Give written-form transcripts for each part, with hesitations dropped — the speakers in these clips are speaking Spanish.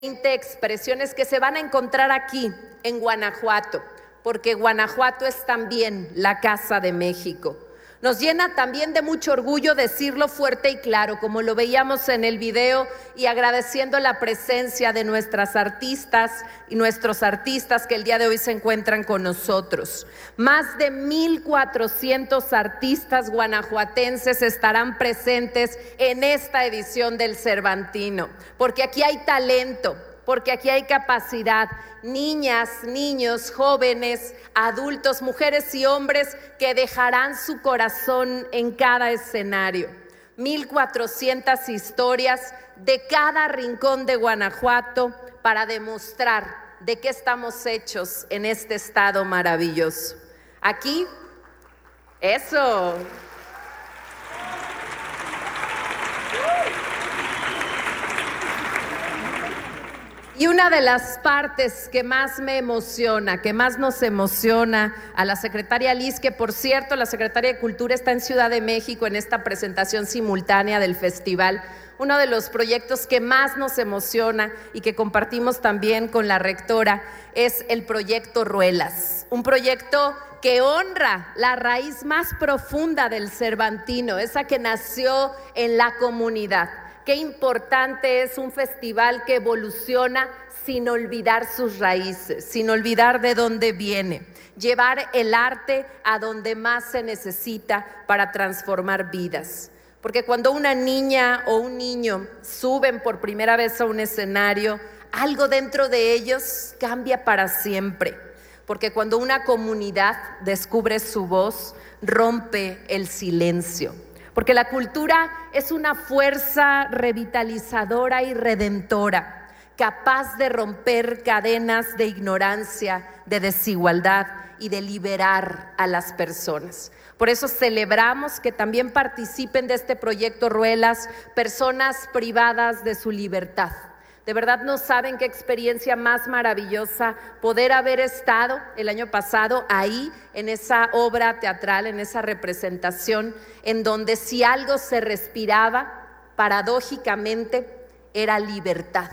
20 expresiones que se van a encontrar aquí en Guanajuato, porque Guanajuato es también la Casa de México. Nos llena también de mucho orgullo decirlo fuerte y claro, como lo veíamos en el video, y agradeciendo la presencia de nuestras artistas y nuestros artistas que el día de hoy se encuentran con nosotros. Más de 1,400 artistas guanajuatenses estarán presentes en esta edición del Cervantino, porque aquí hay talento, porque aquí hay capacidad, niñas, niños, jóvenes, adultos, mujeres y hombres que dejarán su corazón en cada escenario. 1,400 historias de cada rincón de Guanajuato para demostrar de qué estamos hechos en este estado maravilloso. Aquí, eso. Y una de las partes que más me emociona, que más nos emociona a la secretaria Liz, que por cierto la secretaria de Cultura está en Ciudad de México en esta presentación simultánea del festival, uno de los proyectos que más nos emociona y que compartimos también con la rectora es el proyecto Ruelas, un proyecto que honra la raíz más profunda del Cervantino, esa que nació en la comunidad. Qué importante es un festival que evoluciona sin olvidar sus raíces, sin olvidar de dónde viene, llevar el arte a donde más se necesita para transformar vidas. Porque cuando una niña o un niño suben por primera vez a un escenario, algo dentro de ellos cambia para siempre. Porque cuando una comunidad descubre su voz, rompe el silencio. Porque la cultura es una fuerza revitalizadora y redentora, capaz de romper cadenas de ignorancia, de desigualdad y de liberar a las personas. Por eso celebramos que también participen de este proyecto Ruelas personas privadas de su libertad. De verdad no saben qué experiencia más maravillosa poder haber estado el año pasado ahí en esa obra teatral, en esa representación, en donde si algo se respiraba, paradójicamente, era libertad,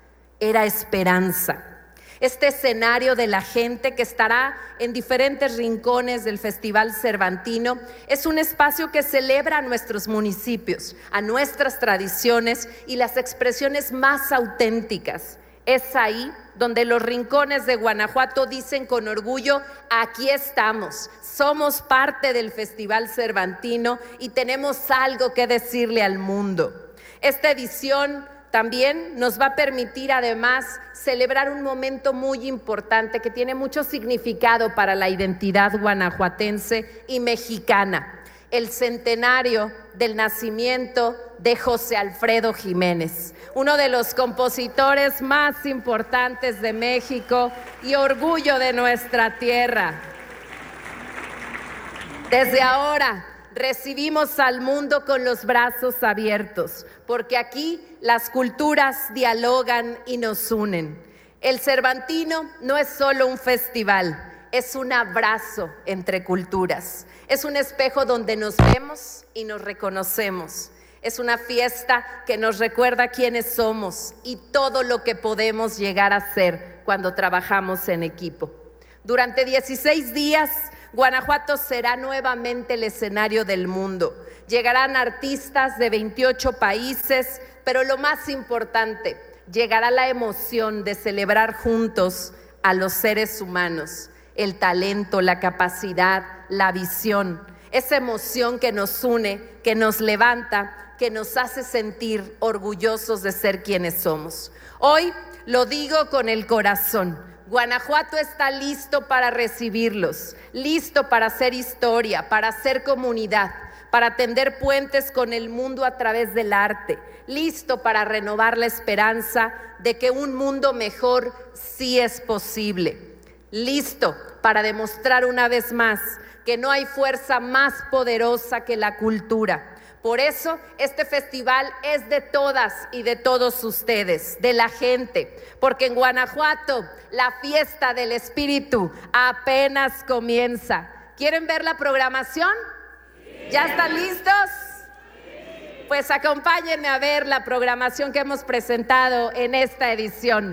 era esperanza. Este escenario de la gente que estará en diferentes rincones del Festival Cervantino es un espacio que celebra a nuestros municipios, a nuestras tradiciones y las expresiones más auténticas. Es ahí donde los rincones de Guanajuato dicen con orgullo: aquí estamos, somos parte del Festival Cervantino y tenemos algo que decirle al mundo. Esta edición también nos va a permitir además celebrar un momento muy importante que tiene mucho significado para la identidad guanajuatense y mexicana: el centenario del nacimiento de José Alfredo Jiménez, uno de los compositores más importantes de México y orgullo de nuestra tierra. Desde ahora recibimos al mundo con los brazos abiertos, porque aquí las culturas dialogan y nos unen. El Cervantino no es solo un festival, es un abrazo entre culturas. Es un espejo donde nos vemos y nos reconocemos. Es una fiesta que nos recuerda quiénes somos y todo lo que podemos llegar a ser cuando trabajamos en equipo. Durante 16 días, Guanajuato será nuevamente el escenario del mundo. Llegarán artistas de 28 países, pero lo más importante, llegará la emoción de celebrar juntos a los seres humanos, el talento, la capacidad, la visión, esa emoción que nos une, que nos levanta, que nos hace sentir orgullosos de ser quienes somos. Hoy lo digo con el corazón. Guanajuato está listo para recibirlos, listo para hacer historia, para hacer comunidad, para tender puentes con el mundo a través del arte, listo para renovar la esperanza de que un mundo mejor sí es posible, listo para demostrar una vez más que no hay fuerza más poderosa que la cultura. Por eso este festival es de todas y de todos ustedes, de la gente, porque en Guanajuato la fiesta del espíritu apenas comienza. ¿Quieren ver la programación? ¿Ya están listos? Pues acompáñenme a ver la programación que hemos presentado en esta edición.